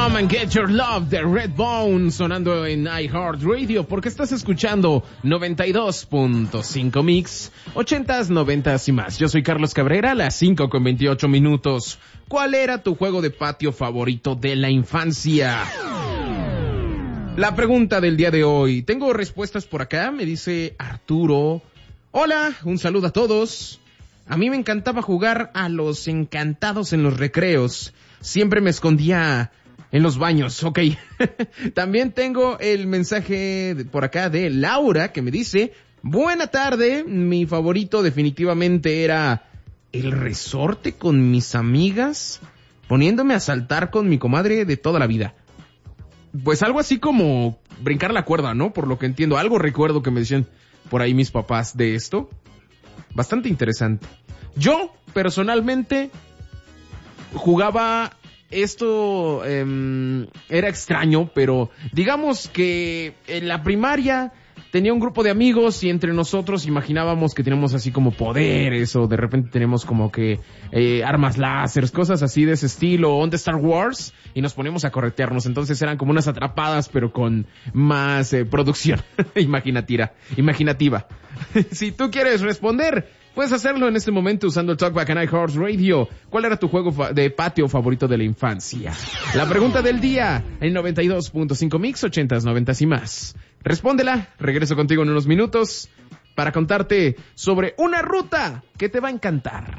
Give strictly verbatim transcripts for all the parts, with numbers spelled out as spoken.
Come and Get Your Love de Redbone sonando en iHeartRadio porque estás escuchando noventa y dos punto cinco Mix, ochentas, noventas y más. Yo soy Carlos Cabrera, a las cinco con veintiocho minutos. ¿Cuál era tu juego de patio favorito de la infancia? La pregunta del día de hoy. Tengo respuestas por acá, me dice Arturo. Hola, un saludo a todos. A mí me encantaba jugar a los encantados en los recreos. Siempre me escondía en los baños, ok. También tengo el mensaje de por acá de Laura que me dice: buena tarde, mi favorito definitivamente era el resorte con mis amigas, poniéndome a saltar con mi comadre de toda la vida. Pues algo así como brincar la cuerda, ¿no? Por lo que entiendo, algo recuerdo que me decían por ahí mis papás de esto. Bastante interesante. Yo, personalmente, jugaba esto, eh, era extraño, pero digamos que en la primaria tenía un grupo de amigos y entre nosotros imaginábamos que teníamos así como poderes o de repente tenemos como que eh, armas láseres, cosas así de ese estilo, on the Star Wars, y nos poníamos a corretearnos. Entonces eran como unas atrapadas pero con más eh, producción imaginativa. imaginativa. Si tú quieres responder, puedes hacerlo en este momento usando el Talkback en iHeartRadio. ¿Cuál era tu juego fa- de patio favorito de la infancia? La pregunta del día en noventa y dos punto cinco Mix, ochentas, noventas y más. Respóndela, regreso contigo en unos minutos para contarte sobre una ruta que te va a encantar.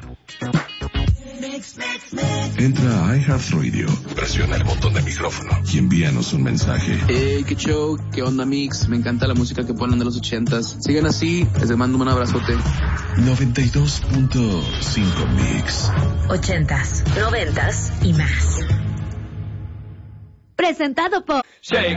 Entra a iHeartRadio, presiona el botón de micrófono y envíanos un mensaje. Hey, qué show, qué onda Mix, me encanta la música que ponen de los ochentas. Sigan así, les mando un abrazote. noventa y dos punto cinco Mix. Ochentas, noventas y más. Presentado por...